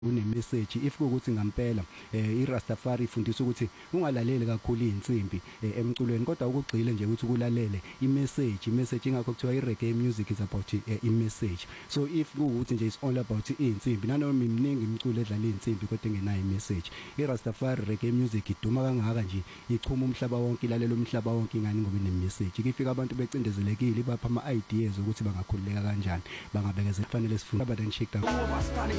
une message if ukuthi ngampela iRastafari ifundisa ukuthi ungalaleli kakhulu izinsimbi emculweni kodwa ukugxile nje ukuthi kulalele i message ingakho kuthiwa ireggae music is about i message. So if ukuthi nje is all about izinsimbi nanoma iminingi imculo edlala izinsimbi kodwa engenayo i-message, iRastafari reggae music iduma kangaka nje ichuma umhlaba wonke, ilalela umhlaba wonke ingani ngoba ine-message. Kifika abantu becindezelekile bapha ama ideas ukuthi bangakhululeka kanjani, bangabekezela, kufanele sifune aba then check down.